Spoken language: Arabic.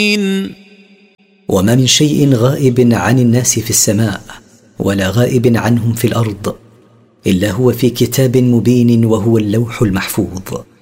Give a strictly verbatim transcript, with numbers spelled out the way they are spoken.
وما من شيء غائب عن الناس في السماء ولا غائب عنهم في الأرض إلا هو في كتاب مبين وهو اللوح المحفوظ.